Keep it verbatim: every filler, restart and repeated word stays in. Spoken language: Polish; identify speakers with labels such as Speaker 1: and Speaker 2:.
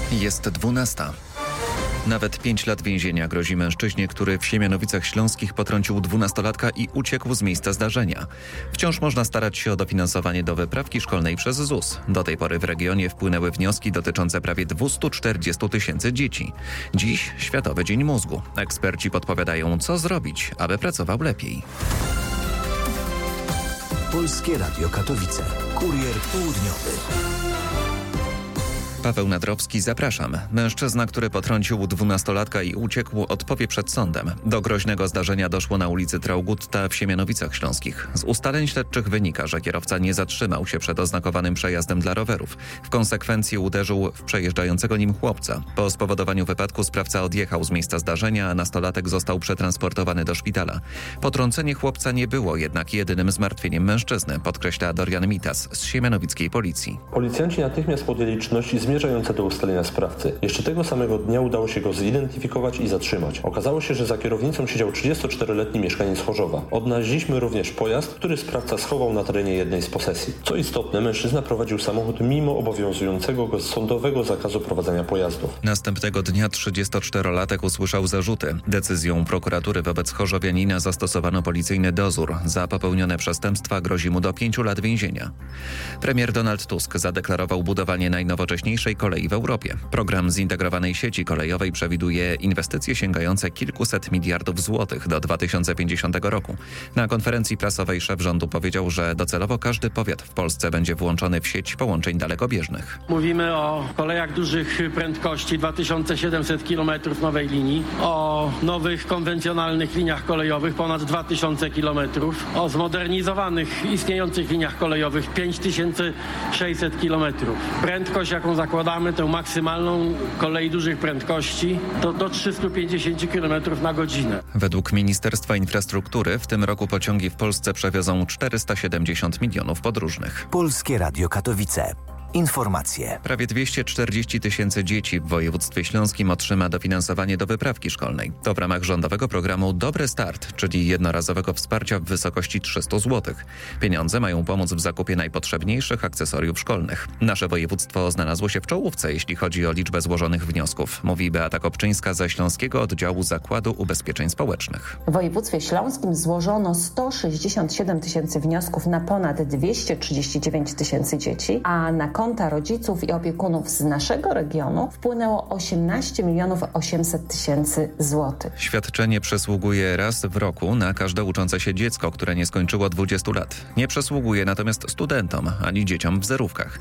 Speaker 1: Jest dwunasta. Nawet pięć lat więzienia grozi mężczyźnie, który w Siemianowicach Śląskich potrącił dwunastolatka i uciekł z miejsca zdarzenia. Wciąż można starać się o dofinansowanie do wyprawki szkolnej przez Z U S. Do tej pory w regionie wpłynęły wnioski dotyczące prawie dwieście czterdzieści tysięcy dzieci. Dziś Światowy Dzień Mózgu. Eksperci podpowiadają, co zrobić, aby pracował lepiej.
Speaker 2: Polskie Radio Katowice. Kurier południowy.
Speaker 1: Paweł Nadrowski, zapraszam. Mężczyzna, który potrącił dwunastolatka i uciekł, odpowie przed sądem. Do groźnego zdarzenia doszło na ulicy Traugutta w Siemianowicach Śląskich. Z ustaleń śledczych wynika, że kierowca nie zatrzymał się przed oznakowanym przejazdem dla rowerów. W konsekwencji uderzył w przejeżdżającego nim chłopca. Po spowodowaniu wypadku sprawca odjechał z miejsca zdarzenia, a nastolatek został przetransportowany do szpitala. Potrącenie chłopca nie było jednak jedynym zmartwieniem mężczyzny, podkreśla Dorian Mitas z siemianowickiej policji.
Speaker 3: Policjanci natychmiast podjęli czynności zmierzające do ustalenia sprawcy. Jeszcze tego samego dnia udało się go zidentyfikować i zatrzymać. Okazało się, że za kierownicą siedział trzydziestoczteroletni mieszkaniec Chorzowa. Odnaleźliśmy również pojazd, który sprawca schował na terenie jednej z posesji. Co istotne, mężczyzna prowadził samochód mimo obowiązującego go sądowego zakazu prowadzenia pojazdów.
Speaker 1: Następnego dnia trzydziestoczterolatek usłyszał zarzuty. Decyzją prokuratury wobec chorzowianina zastosowano policyjny dozór. Za popełnione przestępstwa grozi mu do pięciu lat więzienia. Premier Donald Tusk zadeklarował budowanie najnowocześniejszej kolei w Europie. Program zintegrowanej sieci kolejowej przewiduje inwestycje sięgające kilkuset miliardów złotych do dwa tysiące pięćdziesiątego roku. Na konferencji prasowej szef rządu powiedział, że docelowo każdy powiat w Polsce będzie włączony w sieć połączeń dalekobieżnych.
Speaker 4: Mówimy o kolejach dużych prędkości, dwa tysiące siedemset kilometrów nowej linii, o nowych konwencjonalnych liniach kolejowych, ponad dwa tysiące kilometrów, o zmodernizowanych istniejących liniach kolejowych, pięć tysięcy sześćset kilometrów. Prędkość, jaką zakładamy, tę maksymalną kolei dużych prędkości, to do trzysta pięćdziesiąt kilometrów na godzinę.
Speaker 1: Według Ministerstwa Infrastruktury w tym roku pociągi w Polsce przewiozą czterysta siedemdziesiąt milionów podróżnych.
Speaker 2: Polskie Radio Katowice. Informacje.
Speaker 1: Prawie dwieście czterdzieści tysięcy dzieci w województwie śląskim otrzyma dofinansowanie do wyprawki szkolnej. To w ramach rządowego programu Dobry Start, czyli jednorazowego wsparcia w wysokości trzysta złotych. Pieniądze mają pomóc w zakupie najpotrzebniejszych akcesoriów szkolnych. Nasze województwo znalazło się w czołówce, jeśli chodzi o liczbę złożonych wniosków, mówi Beata Kopczyńska ze Śląskiego Oddziału Zakładu Ubezpieczeń Społecznych.
Speaker 5: W województwie śląskim złożono sto sześćdziesiąt siedem tysięcy wniosków na ponad dwieście trzydzieści dziewięć tysięcy dzieci, a na konta rodziców i opiekunów z naszego regionu wpłynęło osiemnaście milionów osiemset tysięcy złotych.
Speaker 1: Świadczenie przysługuje raz w roku na każde uczące się dziecko, które nie skończyło dwudziestu lat. Nie przysługuje natomiast studentom ani dzieciom w zerówkach.